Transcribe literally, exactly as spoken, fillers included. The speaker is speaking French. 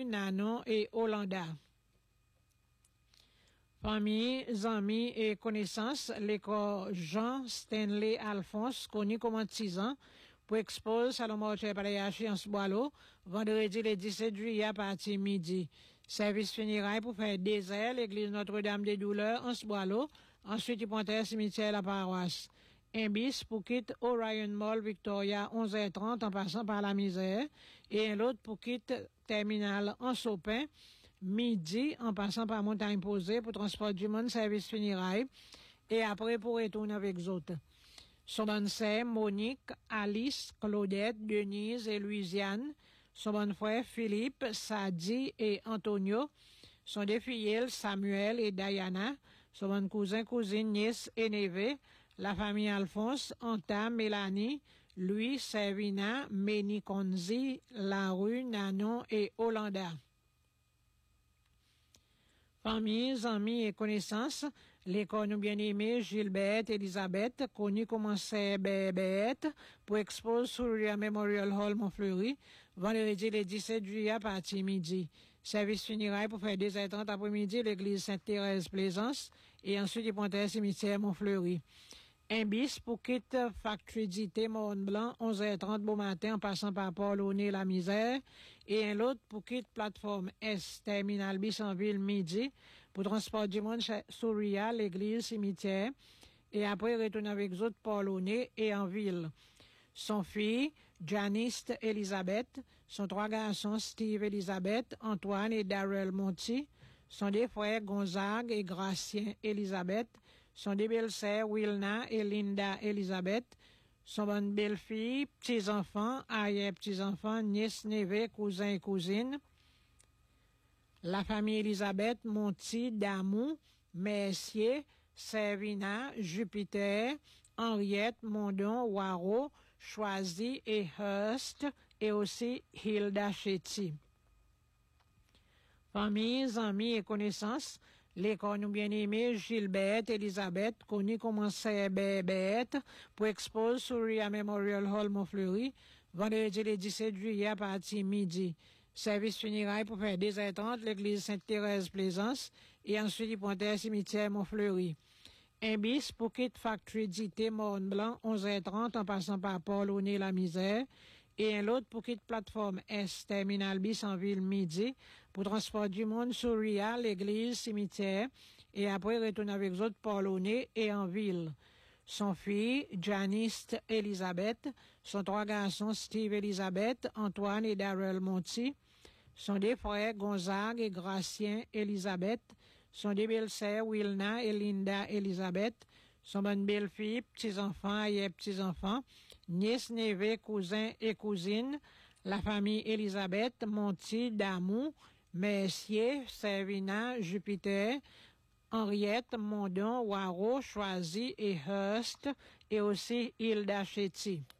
Nanon et Hollanda. Famille, amis et connaissances, l'école Jean Stanley Alphonse, connu comme six ans, pour expose Salomon Mortuaire Palayachi en Sboalo, vendredi le dix-sept juillet à partir midi. Service funéraire pour faire désert, l'église Notre-Dame des Douleurs en Sboalo, ensuite il pointait cimetière la paroisse. Un bis pour quitter Orion Mall Victoria onze heures trente en passant par la Misère, et un autre pour quitter Terminal en Sopin, midi en passant par Montagne Posée pour transport du monde service funéraire et après pour retourner avec les autres. Son bonne sœur Monique, Alice, Claudette, Denise et Louisiane, son bon frère Philippe, Sadi et Antonio, son deux filles Samuel et Diana, son bon cousin, cousine, nièce et neveu, la famille Alphonse, Anta, Mélanie, Louis, Servina, Méni Konzi, Larue, Nanon et Hollanda. Familles, amis et connaissances, l'école bien-aimée Gilbert Elisabeth, connue comme Sœur Bébête, pour expose sur le Memorial Hall Montfleury, vendredi le dix-sept juillet à partir midi. Service funéraire pour faire deux heures trente après-midi, l'église Sainte-Thérèse Plaisance, et ensuite il pointait cimetière Montfleury. Un bis pour quitte Factory d'Ité Mont-Blanc, onze heures trente bon matin en passant par Paul-Oné La Misère, et un autre pour quitte plateforme S, terminal bis en ville midi, pour transport du monde chez Souria, l'église, cimetière, et après retourner avec les autres Paul-Oné et en ville. Son fille, Janice Elisabeth, son trois garçons, Steve Elisabeth, Antoine et Darrell Monti, son deux frères, Gonzague et Gracien Elisabeth, son deux belles-sœurs, Wilna et Linda Elisabeth, son bonne belle-fille, petits-enfants, arrière-petits-enfants, nièces, neveux, cousins et cousines, la famille Elisabeth, Monti, Damou, Messier, Servina, Jupiter, Henriette, Mondon, Waro, Choisy et Hurst, et aussi Hilda Chetty. Familles, amis et connaissances, l'école bien-aimée Gilbert Elisabeth, connue comme Sœur Bébête, pour expose sur le Memorial Hall Montfleury, vendredi le dix-sept juillet à partir midi. Service funéraire pour faire deux heures trente, l'église Sainte-Thérèse Plaisance, et ensuite il pointait cimetière Montfleury. Un bis pour quitte Factory d'Ité Mont-Blanc, onze heures trente en passant par Paul-Oné La Misère, et un autre pour quitte plateforme S, terminal bis en ville midi, pour transport du monde sur Ria, l'église, cimetière, et après retourner avec les autres Paul-Oné et en ville. Son fille, Janice Elisabeth, son trois garçons, Steve Elisabeth, Antoine et Darrell Monti, son deux frères, Gonzague et Gracien Elisabeth, son deux belles-sœurs, Wilna et Linda Elisabeth, son bonne belle-fille, petits-enfants et petits-enfants, nièces, neveux, cousins et cousines, la famille Elisabeth, Monti, Damou, Messier, Servina, Jupiter, Henriette, Mondon, Waro, Choisy et Hurst, et aussi Hilda Chetty.